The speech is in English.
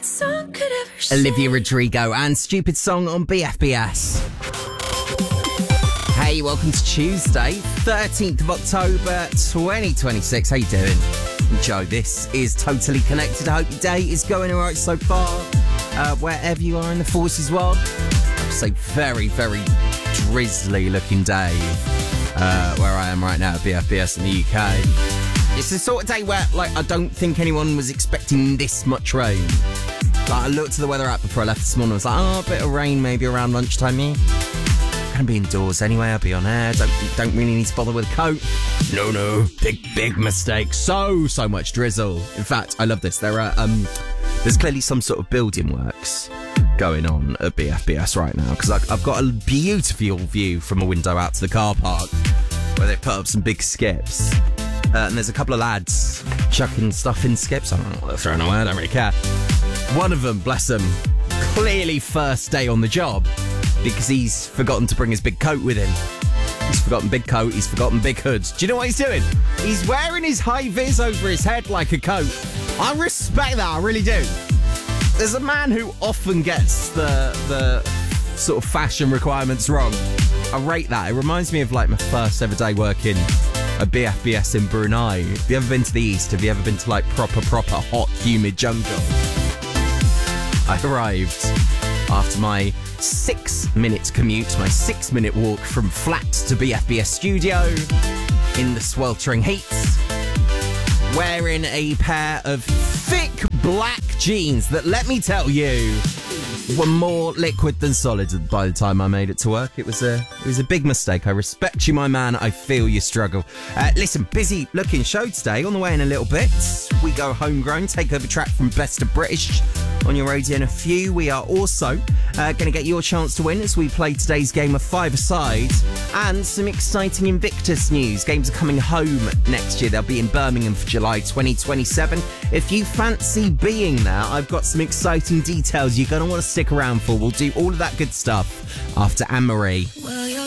song could ever say. Olivia Rodrigo and Stupid Song on BFBS. Hey, welcome to Tuesday, 13th of October, 2026. How you doing? I'm Joe. This is Totally Connected. I hope your day is going all right so far. Wherever you are in the forces world, it's a very, very drizzly looking day where I am right now at BFBS in the UK. It's the sort of day where, I don't think anyone was expecting this much rain. I looked at the weather app before I left this morning. I was like, a bit of rain maybe around lunchtime here. I'm going to be indoors anyway. I'll be on air. Don't really need to bother with a coat. No. Big mistake. So much drizzle. In fact, I love this. There's clearly some sort of building works going on at BFBS right now, because I've got a beautiful view from a window out to the car park where they put up some big skips. And there's a couple of lads chucking stuff in skips. I don't know what they're throwing away. I don't really care. One of them, bless him, clearly first day on the job because he's forgotten to bring his big coat with him. He's forgotten big coat, he's forgotten big hood. Do you know what he's doing? He's wearing his high vis over his head like a coat. I respect that, I really do. There's a man who often gets the sort of fashion requirements wrong. I rate that. It reminds me of my first ever day working at BFBS in Brunei. Have you ever been to the east? Have you ever been to proper hot, humid jungle? I arrived after my 6-minute commute, my 6-minute walk from flat to BFBS studio in the sweltering heat, wearing a pair of thick black jeans that, let me tell you, were more liquid than solid by the time I made it to work. It was a big mistake. I respect you, my man. I feel your struggle. Listen, busy looking show today. On the way in a little bit, we go homegrown, take over track from Best of British on your radio in a few. We are also going to get your chance to win as we play today's game of five-a-side, and some exciting Invictus news. Games are coming home next year. They'll be in Birmingham for July 2027. If you fancy being there, I've got some exciting details you're going to want to stick around for. We'll do all of that good stuff after Anne-Marie.